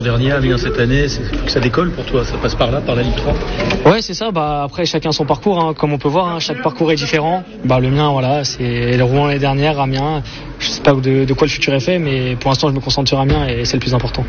Dernier, Amiens cette année, faut que ça décolle pour toi, ça passe par là, par la Ligue 3. Ouais, c'est ça. Après chacun son parcours, hein. Comme on peut voir, hein, chaque parcours est différent. Le mien, voilà, c'est le Rouen l'année dernière, Amiens. Je sais pas de quoi le futur est fait, mais pour l'instant je me concentre sur Amiens et c'est le plus important.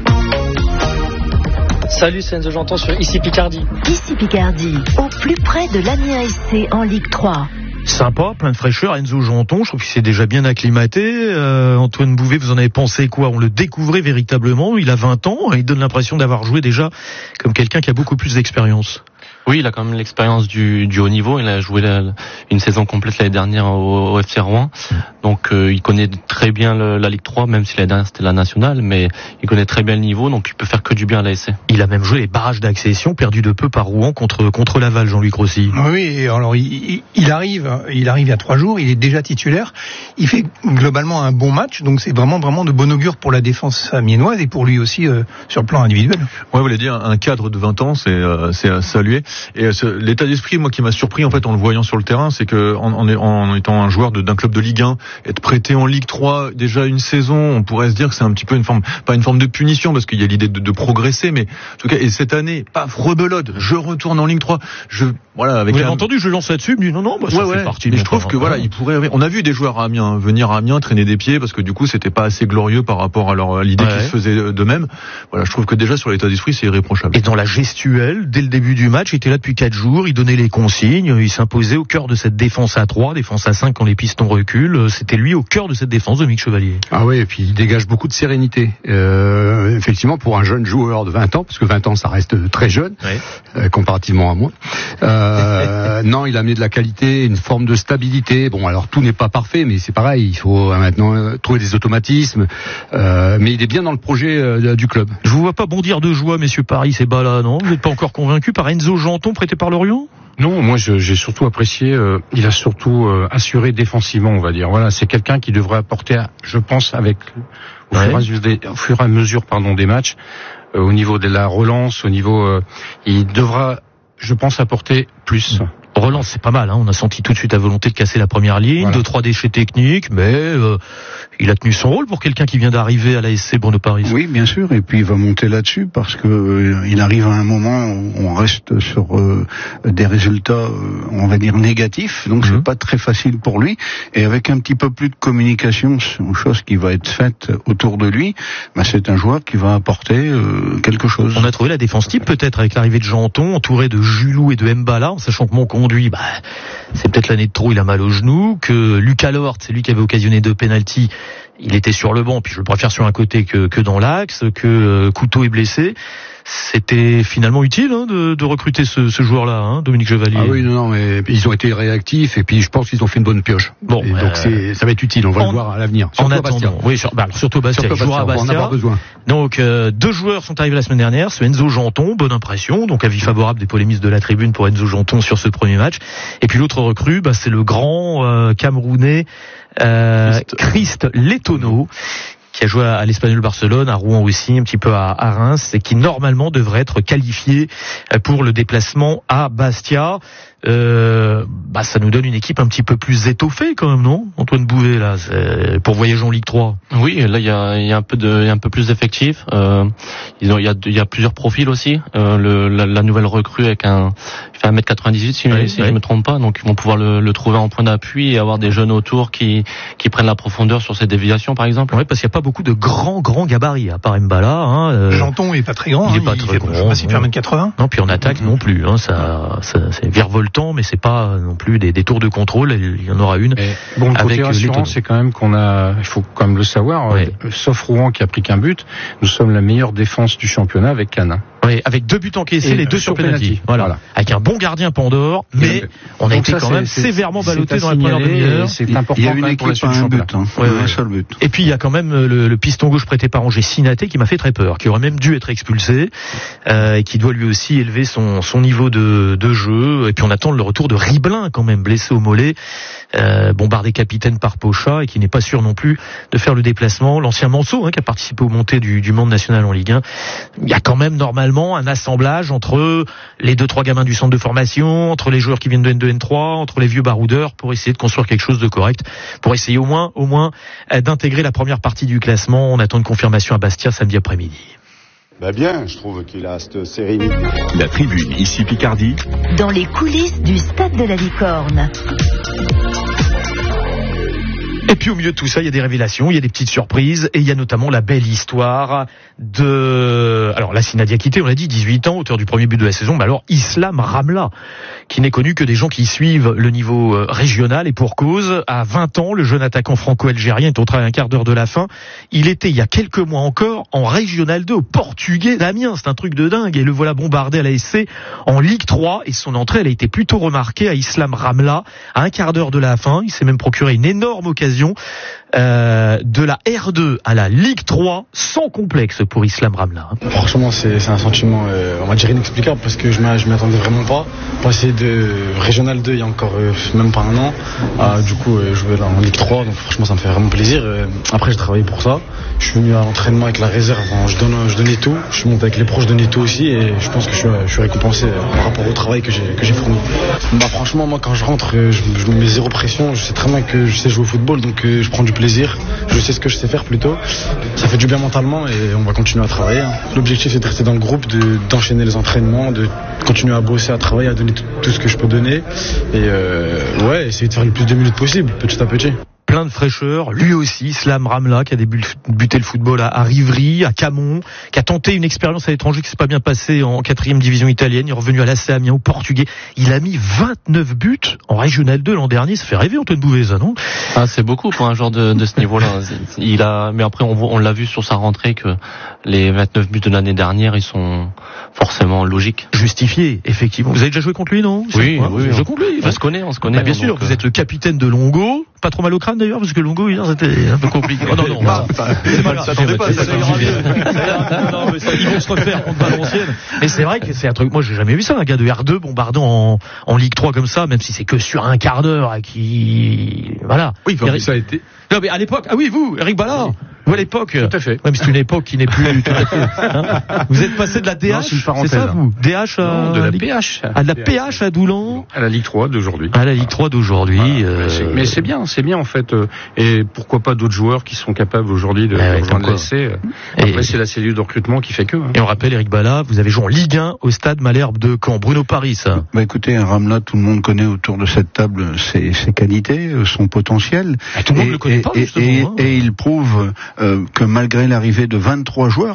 Salut, c'est Enzo Janton sur Ici Picardie. Ici Picardie, au plus près de l'Amiens SC en Ligue 3. Sympa, plein de fraîcheur, Enzo Janton, je trouve qu'il s'est déjà bien acclimaté. Antoine Bouvet, vous en avez pensé quoi? On le découvrait véritablement, il a 20 ans, et il donne l'impression d'avoir joué déjà comme quelqu'un qui a beaucoup plus d'expérience. Oui, il a quand même l'expérience du haut niveau. Il a joué une saison complète l'année dernière au FC Rouen. Donc il connaît très bien la Ligue 3, même si l'année dernière c'était la nationale, mais il connaît très bien le niveau, donc il peut faire que du bien à l'ASC. Il a même joué les barrages d'accession perdus de peu par Rouen contre Laval, Jean-Luc Rossi. Oui, alors il arrive il y a 3 jours, il est déjà titulaire. Il fait globalement un bon match, donc c'est vraiment de bon augure pour la défense amiénoise et pour lui aussi sur le plan individuel. Ouais, vous voulez dire un cadre de 20 ans, c'est à saluer. Et l'état d'esprit, moi, qui m'a surpris en fait en le voyant sur le terrain, c'est que en étant un joueur d'un club de Ligue 1, être prêté en Ligue 3 déjà une saison, on pourrait se dire que c'est un petit peu pas une forme de punition, parce qu'il y a l'idée de progresser, mais en tout cas, et cette année, paf, rebelote, je retourne en Ligue 3. Avec vous l'avez entendu, je lance là-dessus, il me dit non, ça fait partie. Mais je trouve que il pourrait. On a vu des joueurs à Amiens venir à Amiens traîner des pieds parce que du coup, c'était pas assez glorieux par rapport à l'idée qu'ils se faisaient d'eux-mêmes. Voilà, je trouve que déjà sur l'état d'esprit, c'est irréprochable. Et dans la gestuelle, dès le début du match, il était là depuis 4 jours, il donnait les consignes, il s'imposait au cœur de cette défense à 3, défense à 5 quand les pistons reculent. C'était lui au cœur de cette défense, Dominique Chevalier. Ah oui, et puis il dégage beaucoup de sérénité. Effectivement, pour un jeune joueur de 20 ans, parce que 20 ans ça reste très jeune, comparativement à moi. Non, il a amené de la qualité, une forme de stabilité. Bon, alors tout n'est pas parfait, mais c'est pareil, il faut maintenant trouver des automatismes. Mais il est bien dans le projet du club. Je vous vois pas bondir de joie, messieurs Paris, c'est bas là, non? Vous n'êtes pas encore convaincu par Enzo Janton prêté par Lorient? Non, moi j'ai surtout apprécié, il a surtout assuré défensivement, on va dire. Voilà, c'est quelqu'un qui devrait apporter, je pense, au fur et à mesure des matchs, au niveau de la relance, il devra, je pense, apporter plus. Relance, c'est pas mal, hein. On a senti tout de suite la volonté de casser la première ligne, 2-3 déchets techniques, mais il a tenu son rôle pour quelqu'un qui vient d'arriver à l'ASC Bruno Paris. Oui, bien sûr, et puis il va monter là-dessus parce que il arrive à un moment où on reste sur des résultats, on va dire négatifs, donc c'est pas très facile pour lui. Et avec un petit peu plus de communication, chose qui va être faite autour de lui, c'est un joueur qui va apporter quelque chose. On a trouvé la défense type peut-être avec l'arrivée de Janton, entouré de Julou et de Mbala, en sachant que mon conduit, c'est peut-être l'année de trop, il a mal au genou, que Lucas Lort, c'est lui qui avait occasionné 2 pénaltys, il était sur le banc, puis je le préfère sur un côté que dans l'axe, que Couteau est blessé. C'était finalement utile de recruter ce joueur-là, Dominique Chevalier. Ah oui, non, mais ils ont été réactifs et puis je pense qu'ils ont fait une bonne pioche. Bon, donc ça va être utile, on va le voir à l'avenir. En attendant, surtout Bastia, il jouera à Bastia. On en a besoin. Donc 2 joueurs sont arrivés la semaine dernière, ce Enzo Janton, bonne impression, donc avis favorable des polémistes de la tribune pour Enzo Janton sur ce premier match. Et puis l'autre recrue, c'est le grand Camerounais Christ Letono, qui a joué à l'Espagnol Barcelone, à Rouen aussi, un petit peu à Reims, et qui normalement devrait être qualifié pour le déplacement à Bastia. Ça nous donne une équipe un petit peu plus étoffée quand même, non, Antoine Bouvet, là, pour voyager en Ligue 3. Oui, là il y a un peu plus d'effectifs. Il y a plusieurs profils aussi. La nouvelle recrue il fait 1m98 si je me trompe pas, donc ils vont pouvoir le trouver en point d'appui et avoir des jeunes autour qui prennent la profondeur sur ces déviations par exemple. Oui, parce qu'il n'y a pas beaucoup de grands gabarits à part Mbala. Janton est pas très grand. Il est pas très grand. Je sais pas s'il fait 1m80. Non, puis en attaque non plus. Ça c'est virevoltant, mais c'est pas non plus des tours de contrôle. Il y en aura une. Le côté rassurant, c'est quand même il faut quand même le savoir, sauf Rouen qui a pris qu'un but, nous sommes la meilleure défense du championnat avec Cannes. Oui, avec 2 buts encaissés, les 2 sur penalty. Voilà. Avec un bon gardien Pandore, mais on a été quand même sévèrement ballotté dans la première demi-heure. C'est important. Il y a une équipe à un but, un seul but. Et puis il y a quand même le piston gauche prêté par Angers, Sinaté, qui m'a fait très peur, qui aurait même dû être expulsé, et qui doit lui aussi élever son niveau de jeu. Et puis on attend le retour de Riblin, quand même, blessé au mollet, bombardé capitaine par Pocha, et qui n'est pas sûr non plus de faire le déplacement. L'ancien Manceau, qui a participé aux montées du monde national en Ligue 1. Il y a quand même normalement un assemblage entre les 2-3 gamins du centre de formation, entre les joueurs qui viennent de N2, N3, entre les vieux baroudeurs, pour essayer de construire quelque chose de correct, pour essayer au moins d'intégrer la première partie du classement. On attend une confirmation à Bastia samedi après-midi. Bien, je trouve qu'il a cette sérénité. La tribune, ici Picardie. Dans les coulisses du Stade de la Licorne. Et puis au milieu de tout ça, il y a des révélations, il y a des petites surprises, et il y a notamment la belle histoire de... Alors là, Nadia Diakité, on l'a dit, 18 ans, auteur du premier but de la saison, mais alors Islam Ramla, qui n'est connu que des gens qui suivent le niveau régional, et pour cause, à 20 ans, le jeune attaquant franco-algérien est au travail un quart d'heure de la fin. Il était, il y a quelques mois encore, en Régional 2, au Portugais d'Amiens, c'est un truc de dingue, et le voilà bombardé à la SC en Ligue 3, et son entrée, elle a été plutôt remarquée à Islam Ramla, à un quart d'heure de la fin. Il s'est même procuré une énorme occasion de la R2 à la Ligue 3 sans complexe pour Islam Ramla. Franchement, c'est un sentiment, on va dire inexplicable, parce que je m'y attendais vraiment pas. Passer de Régional 2 il y a encore même pas un an à du coup jouer là en Ligue 3, donc franchement ça me fait vraiment plaisir. Après j'ai travaillé pour ça, je suis venu à l'entraînement avec la réserve, je donnais tout, je suis monté avec les pros, je donnais tout aussi, et je pense que je suis récompensé par rapport au travail que j'ai fourni. Franchement, moi quand je rentre, je me mets zéro pression, je sais très bien que je sais jouer au football, donc je prends du plaisir, je sais ce que je sais faire plutôt. Ça fait du bien mentalement et on va continuer à travailler. L'objectif c'est de rester dans le groupe, d'enchaîner les entraînements, de continuer à bosser, à travailler, à donner tout ce que je peux donner, et essayer de faire le plus de minutes possible, petit à petit. Plein de fraîcheur, lui aussi, Islam Ramla, qui a débuté le football à Rivry, à Camon, qui a tenté une expérience à l'étranger qui s'est pas bien passée en 4e division italienne. Il est revenu à l'AC Amiens, au Portugais. Il a mis 29 buts en Régional 2 l'an dernier. Ça fait rêver, Antoine Bouvet, ça, non? C'est beaucoup pour un joueur de ce niveau-là. Mais après, on l'a vu sur sa rentrée que les 29 buts de l'année dernière, ils sont forcément logiques. Justifiés, effectivement. Vous avez déjà joué contre lui, non? Oui. Je contre lui. On se connaît. Bien sûr, vous êtes le capitaine de Longo. Pas trop mal au crâne d'ailleurs, parce que Longo hier c'était un peu compliqué. Oh non, c'est pas là. S'attendait pas, ça ira mieux. Non, mais ils vont se refaire contre Valenciennes. Mais c'est vrai que c'est un truc, moi j'ai jamais vu ça, un gars de R2 bombardant en Ligue 3 comme ça, même si c'est que sur un quart d'heure, qui, voilà. Oui, comme ça a été. Non, mais à l'époque, vous, Eric Ballard. Vous à l'époque. Tout à fait. Ouais, mais c'est une époque qui n'est plus tout à fait. Hein, vous êtes passé de la DH, c'est ça, vous? DH à... Non, de la PH. À la PH à Doulan. À la Ligue 3 d'aujourd'hui. À la Ligue 3 d'aujourd'hui. Mais c'est bien en fait. Et pourquoi pas d'autres joueurs qui sont capables aujourd'hui de rejoindre l'AC. Après, c'est la cellule de recrutement qui fait que. Et on rappelle, Eric Balla, vous avez joué en Ligue 1 au stade Malherbe de Caen. Bruno Paris, ça. Écoutez, Ramla, tout le monde connaît autour de cette table ses qualités, son potentiel. Tout le monde le connaît pas, justement. Et il prouve que malgré l'arrivée de 23 joueurs,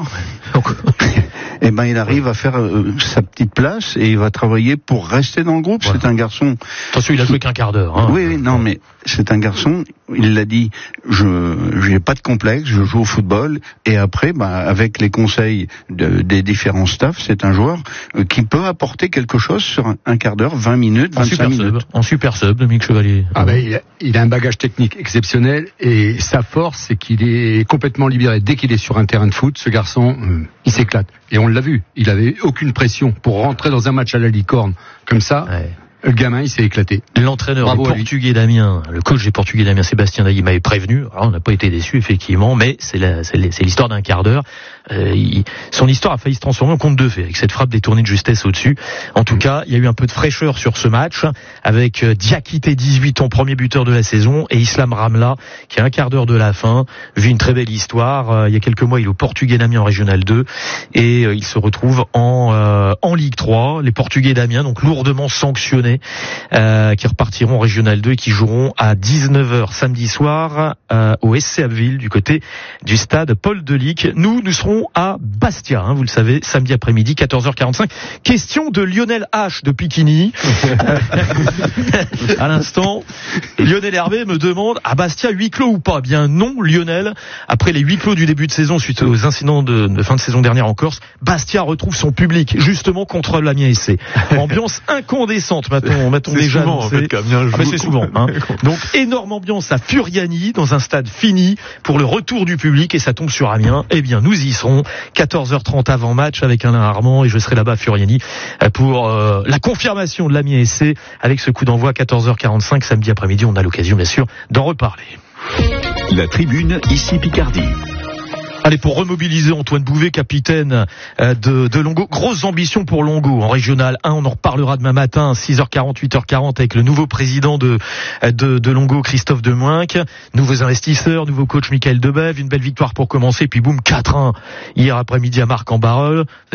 il arrive à faire sa petite place et il va travailler pour rester dans le groupe. Voilà. C'est un garçon. Attention, il a joué qu'un quart d'heure. Hein. Oui, non, mais c'est un garçon. Il l'a dit. Je n'ai pas de complexe. Je joue au football et après, avec les conseils des différents staffs, c'est un joueur qui peut apporter quelque chose sur un quart d'heure, 20 minutes, 25 minutes. En super sub, Dominique Chevalier. Il a un bagage technique exceptionnel et sa force, c'est qu'il est complètement libéré. Dès qu'il est sur un terrain de foot, ce garçon, il s'éclate. Et on l'a vu. Il avait aucune pression pour rentrer dans un match à la Licorne comme ça. Ouais. Le gamin, il s'est éclaté. L'entraîneur des Portugais d'Amiens, le coach des Portugais d'Amiens, Sébastien Dailly, m'avait prévenu. Alors, on n'a pas été déçus, effectivement, mais c'est l'histoire d'un quart d'heure. Son histoire a failli se transformer en conte de fées, avec cette frappe détournée de justesse au-dessus. En tout cas, il y a eu un peu de fraîcheur sur ce match, avec Diakité, 18 ans, premier buteur de la saison, et Islam Ramla, qui a un quart d'heure de la fin, vit une très belle histoire. Il y a quelques mois, il est au Portugais d'Amiens en Régional 2, et il se retrouve en Ligue 3. Les Portugais d'Amiens, donc lourdement sanctionnés, qui repartiront en Régional 2 et qui joueront à 19h samedi soir au SC Abbeville du côté du stade Paul Delic. Nous serons à Bastia, vous le savez, samedi après-midi, 14h45. Question de Lionel H de Piquigny. À l'instant, Lionel Hervé me demande, à Bastia, huis clos ou pas? Bien non, Lionel. Après les huis clos du début de saison suite aux incidents de fin de saison dernière en Corse, Bastia retrouve son public, justement contre l'Amiens SC. Ambiance incandescente, m'a-t-on déjà souvent, annoncé. En fait, qu'Amiens joue. C'est souvent. Donc, énorme ambiance à Furiani, dans un stade fini, pour le retour du public, et ça tombe sur Amiens. Eh bien, nous y serons. 14h30 avant match avec Alain Armand, et je serai là-bas à Furiani pour la confirmation de l'Amiens SC avec ce coup d'envoi à 14h45 samedi après-midi. On a l'occasion, bien sûr, d'en reparler. La tribune, ici Picardie. Allez, pour remobiliser Antoine Bouvet, capitaine de Longo. Grosse ambition pour Longo en Régional 1. On en reparlera demain matin, 6h40, 8h40, avec le nouveau président de Longo, Christophe Demoinck. Nouveaux investisseurs, nouveau coach Michael Debève. Une belle victoire pour commencer. Puis boum, 4-1 hier après-midi à Marc-en-Barœul.